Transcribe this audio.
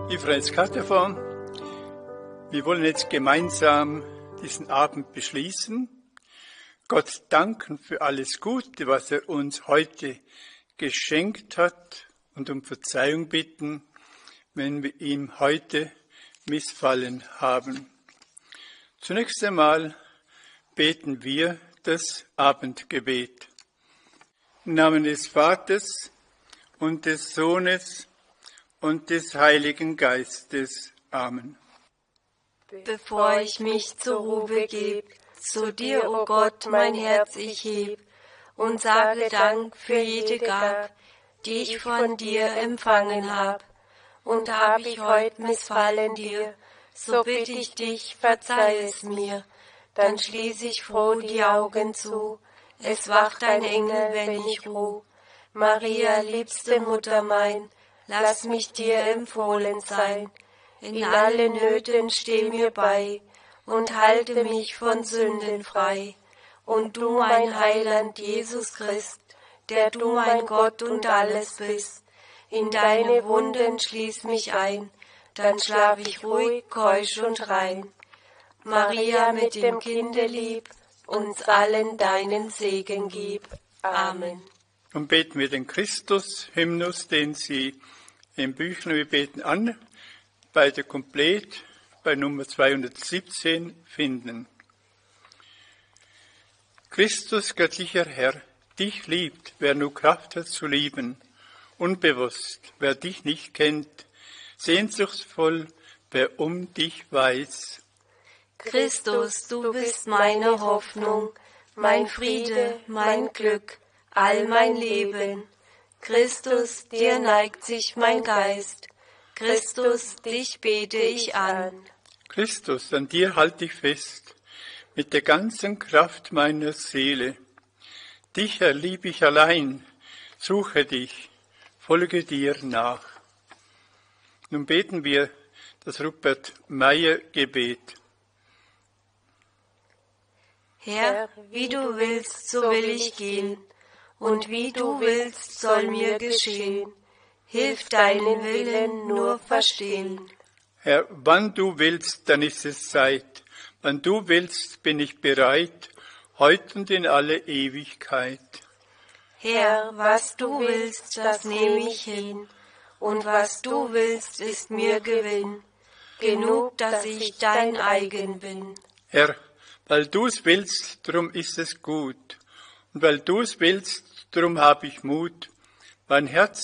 Ich Franz Katterform. Wir wollen jetzt gemeinsam diesen Abend beschließen. Gott danken für alles Gute, was er uns heute geschenkt hat und um Verzeihung bitten, wenn wir ihm heute missfallen haben. Zunächst einmal beten wir das Abendgebet. Im Namen des Vaters und des Sohnes und des Heiligen Geistes. Amen. Bevor ich mich zur Ruhe geb, zu dir, o Gott, mein Herz ich heb und sage Dank für jede Gab, die ich von dir empfangen hab. Und hab ich heut missfallen dir, so bitt ich dich, verzeih es mir. Dann schließ ich froh die Augen zu, es wacht ein Engel, wenn ich ruh. Maria, liebste Mutter mein, lass mich dir empfohlen sein. In allen Nöten steh mir bei und halte mich von Sünden frei. Und du, mein Heiland Jesus Christ, der du mein Gott und alles bist, in deine Wunden schließ mich ein, dann schlaf ich ruhig, keusch und rein. Maria mit dem Kinde lieb, uns allen deinen Segen gib. Amen. Und beten wir den Christus-Hymnus, den Sie im Büchlein, wir beten an, bei der Komplett, bei Nummer 217 finden. Christus, göttlicher Herr, dich liebt, wer nur Kraft hat zu lieben, unbewusst, wer dich nicht kennt, sehnsuchtsvoll, wer um dich weiß. Christus, du bist meine Hoffnung, mein Friede, mein Glück, all mein Leben. Christus, dir neigt sich mein Geist. Christus, dich bete ich an. Christus, an dir halte ich fest, mit der ganzen Kraft meiner Seele. Dich erlieb ich allein, suche dich, folge dir nach. Nun beten wir das Rupert-Meyer-Gebet. Herr, wie du willst, so will ich gehen, und wie du willst, soll mir geschehen. Hilf deinen Willen nur verstehen. Herr, wann du willst, dann ist es Zeit. Wann du willst, bin ich bereit, heut und in alle Ewigkeit. Herr, was du willst, das nehme ich hin, und was du willst, ist mir Gewinn. Genug, dass ich dein eigen bin. Herr, weil du's willst, drum ist es gut. Und weil du's willst, drum hab ich Mut. Mein Herz